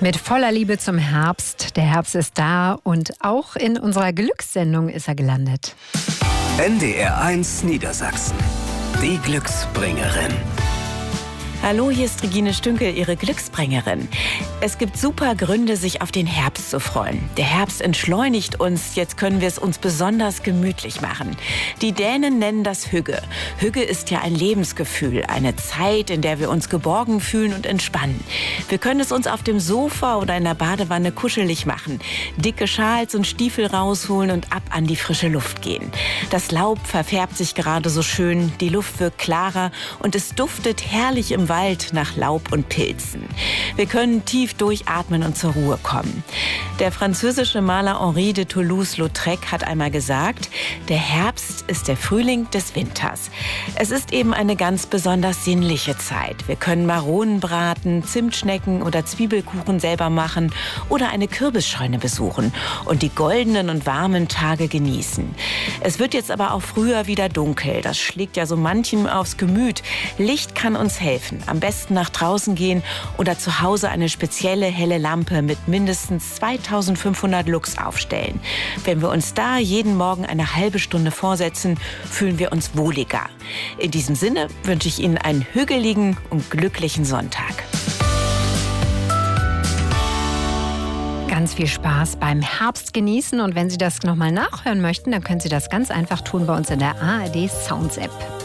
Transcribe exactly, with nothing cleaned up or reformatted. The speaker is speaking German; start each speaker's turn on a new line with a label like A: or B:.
A: Mit voller Liebe zum Herbst. Der Herbst ist da und auch in unserer Glückssendung ist er gelandet.
B: N D R eins Niedersachsen. Die Glücksbringerin.
C: Hallo, hier ist Regine Stünkel, Ihre Glücksbringerin. Es gibt super Gründe, sich auf den Herbst zu freuen. Der Herbst entschleunigt uns, jetzt können wir es uns besonders gemütlich machen. Die Dänen nennen das Hygge. Hygge ist ja ein Lebensgefühl, eine Zeit, in der wir uns geborgen fühlen und entspannen. Wir können es uns auf dem Sofa oder in der Badewanne kuschelig machen, dicke Schals und Stiefel rausholen und ab an die frische Luft gehen. Das Laub verfärbt sich gerade so schön, die Luft wirkt klarer und es duftet herrlich im Wald nach Laub und Pilzen. Wir können tief durchatmen und zur Ruhe kommen. Der französische Maler Henri de Toulouse-Lautrec hat einmal gesagt, der Herbst ist der Frühling des Winters. Es ist eben eine ganz besonders sinnliche Zeit. Wir können Maronen braten, Zimtschnecken oder Zwiebelkuchen selber machen oder eine Kürbisscheune besuchen und die goldenen und warmen Tage genießen. Es wird jetzt aber auch früher wieder dunkel. Das schlägt ja so manchem aufs Gemüt. Licht kann uns helfen. Am besten nach draußen gehen oder zu Hause eine spezielle helle Lampe mit mindestens zweitausendfünfhundert Lux aufstellen. Wenn wir uns da jeden Morgen eine halbe Stunde vorsetzen, fühlen wir uns wohliger. In diesem Sinne wünsche ich Ihnen einen hügeligen und glücklichen Sonntag.
A: Ganz viel Spaß beim Herbst genießen und wenn Sie das nochmal nachhören möchten, dann können Sie das ganz einfach tun bei uns in der A R D Sounds App.